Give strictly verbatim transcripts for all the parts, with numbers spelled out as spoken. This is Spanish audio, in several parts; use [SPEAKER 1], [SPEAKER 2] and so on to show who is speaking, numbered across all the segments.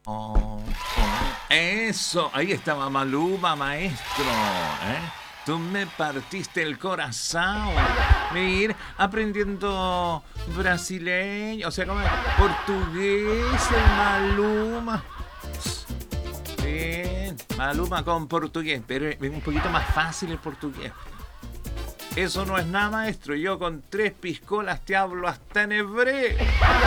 [SPEAKER 1] Oh, oh. Eso, ahí estaba Maluma, maestro. ¿eh? Tú me partiste el corazón. Mira, aprendiendo brasileño, o sea, como portugués, el Maluma. Bien, Maluma con portugués, pero es un poquito más fácil el portugués. Eso no es nada, maestro. Yo con tres piscolas te hablo hasta en hebreo.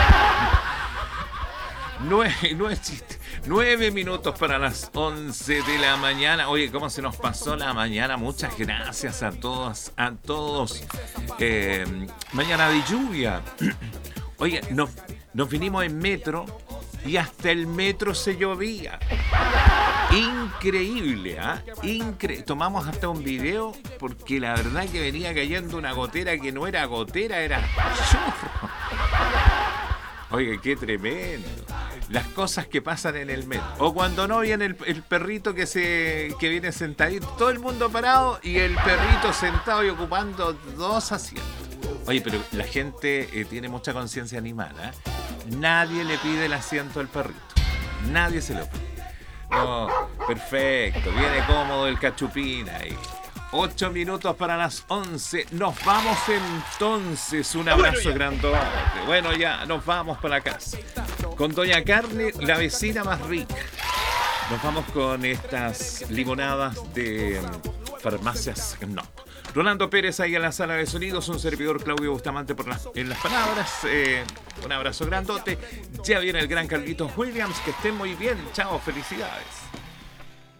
[SPEAKER 1] Nueve, no es chiste. Nueve minutos para las once de la mañana. Oye, ¿cómo se nos pasó la mañana? Muchas gracias a todas, a todos. Eh, mañana de lluvia. Oye, nos, nos vinimos en metro y hasta el metro se llovía. Increíble, ¿ah? ¿eh? Incre- Tomamos hasta un video porque la verdad que venía cayendo una gotera que no era gotera, era churro. Oye, qué tremendo. Las cosas que pasan en el metro. O cuando no viene el, el perrito que se que viene sentadito, todo el mundo parado y el perrito sentado y ocupando dos asientos. Oye, pero la gente eh, tiene mucha conciencia animal, ¿eh? Nadie le pide el asiento al perrito. Nadie se lo pide. Oh, perfecto, viene cómodo el cachupín ahí. Ocho minutos para las once. Nos vamos entonces. Un abrazo grandote. Bueno, ya nos vamos para la casa. Con Doña Carne, la vecina más rica. Nos vamos con estas limonadas de Farmacias No. Rolando Pérez ahí en la sala de sonidos. Un servidor, Claudio Bustamante, por las, en las palabras. Eh, un abrazo grandote. Ya viene el gran Carlitos Williams. Que estén muy bien. Chao, felicidades.